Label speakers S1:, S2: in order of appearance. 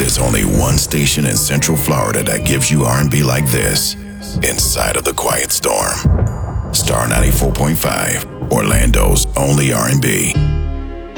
S1: There's only one station in Central Florida that gives you R&B like this. Inside of the Quiet Storm. Star 94.5, Orlando's only R&B.